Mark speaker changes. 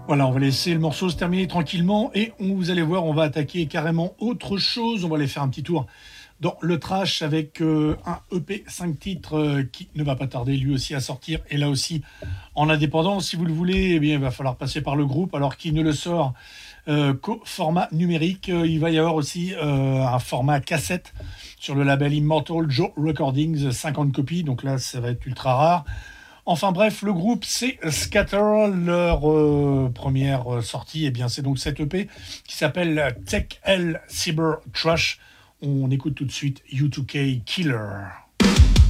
Speaker 1: Voilà, on va laisser le morceau se terminer tranquillement et vous allez voir, on va attaquer carrément autre chose. On va aller faire un petit tour dans le trash avec un EP 5 titres qui ne va pas tarder lui aussi à sortir. Et là aussi, en indépendant, si vous le voulez, eh bien, il va falloir passer par le groupe. Alors qui ne le sort qu'au format numérique, il va y avoir aussi un format cassette sur le label Immortal Joe Recordings, 50 copies. Donc là, ça va être ultra rare. Enfin bref, le groupe c'est Scatter, leur première sortie, et bien c'est donc cette EP qui s'appelle Tech L Cyber Trash. On écoute tout de suite U2K Killer.